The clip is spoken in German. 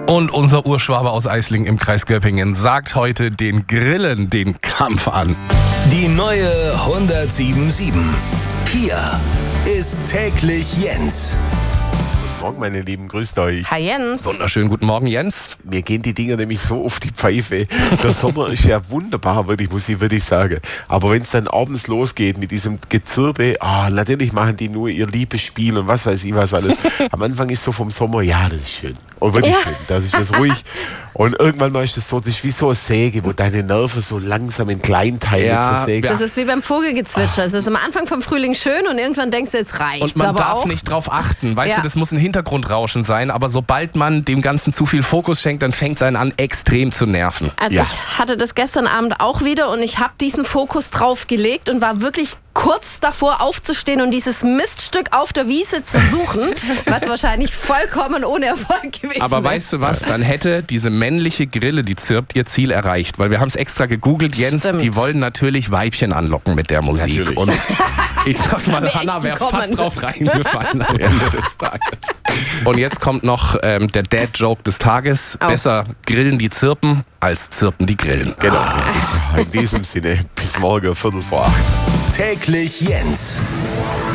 Und unser Urschwabe aus Eislingen im Kreis Göppingen sagt heute den Grillen den Kampf an. Die neue 107.7. Hier ist täglich Jens. Guten Morgen, meine Lieben, grüßt euch. Hi Jens. Wunderschönen guten Morgen, Jens. Mir gehen die Dinger nämlich so auf die Pfeife. Der Sommer ist ja wunderbar, würde ich sagen. Aber wenn es dann abends losgeht mit diesem Gezirpe, natürlich machen die nur ihr Liebesspiel und was weiß ich was alles. Am Anfang ist so vom Sommer, ja, das ist schön. Oh, wirklich schön. Das ist das ruhig. Und irgendwann mal ist das so, das ist wie so eine Säge, wo deine Nerven so langsam in Kleinteile zersägen. Das ist wie beim Vogelgezwitscher. Es ist am Anfang vom Frühling schön und irgendwann denkst du, jetzt reicht's. Und man aber darf auch nicht drauf achten. Weißt du, das muss ein Hintergrundrauschen sein. Aber sobald man dem Ganzen zu viel Fokus schenkt, dann fängt es einen an, extrem zu nerven. Also ich hatte das gestern Abend auch wieder und ich habe diesen Fokus drauf gelegt und war wirklich kurz davor aufzustehen und dieses Miststück auf der Wiese zu suchen, was wahrscheinlich vollkommen ohne Erfolg gewesen wäre. Aber weißt du was, dann hätte diese männliche Grille, die zirpt, ihr Ziel erreicht. Weil wir haben es extra gegoogelt, Jens, Stimmt. die wollen natürlich Weibchen anlocken mit der Musik. Natürlich. Und ich sag mal, wär Hannah echt wäre gekommen. fast drauf reingefallen am Ende des Tages. Und jetzt kommt noch der Dad-Joke des Tages. Oh. Besser grillen die Zirpen, als zirpen die Grillen. Genau. In diesem Sinne, bis morgen 7:45. Täglich Jens.